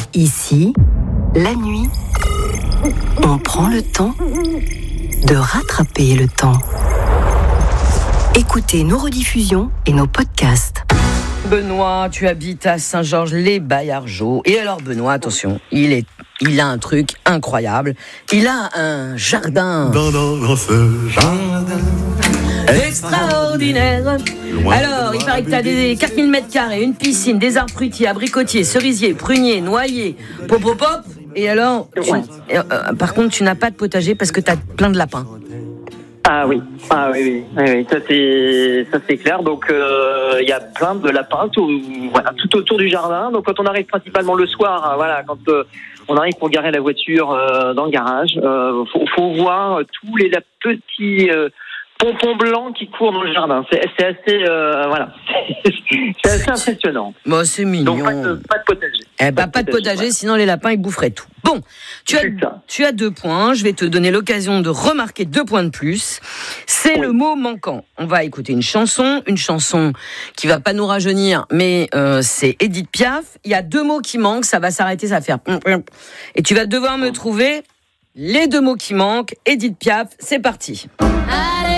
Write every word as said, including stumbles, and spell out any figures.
Ici, la nuit, on prend le temps de rattraper le temps. Écoutez nos rediffusions et nos podcasts. Benoît, tu habites à Saint-Georges-les-Baillargeaux. Et alors Benoît, attention, il, est, il a un truc incroyable. Il a un jardin. Dans, dans, dans ce jardin extraordinaire. Alors, il paraît que tu as des quatre mille mètres carrés, une piscine, des arbres fruitiers, abricotiers, cerisiers, pruniers, noyers, pop pop pop. Et alors, tu, Ouais. euh, euh, par contre, tu n'as pas de potager parce que tu as plein de lapins. Ah oui, ah oui, oui, oui, oui, ça c'est ça c'est clair. Donc il euh, y a plein de lapins tout, voilà, tout autour du jardin. Donc quand on arrive principalement le soir, euh, voilà, quand euh, on arrive pour garer la voiture euh, dans le garage, euh, faut, faut voir tous les la, petits euh, pompons blancs qui courent dans le jardin. C'est, c'est assez, euh, voilà, c'est assez impressionnant. Bon, c'est mignon. Donc pas de, pas de potager. Eh ben, pas de potager, voilà. Sinon les lapins, ils boufferaient tout. Bon, tu as, C'est ça. tu as deux points. Je vais te donner l'occasion de remarquer deux points de plus. C'est Oui. le mot manquant. On va écouter une chanson, une chanson qui va pas nous rajeunir, mais euh, c'est Édith Piaf. Il y a deux mots qui manquent, ça va s'arrêter, ça va faire... Et tu vas devoir me trouver les deux mots qui manquent. Édith Piaf, c'est parti. À la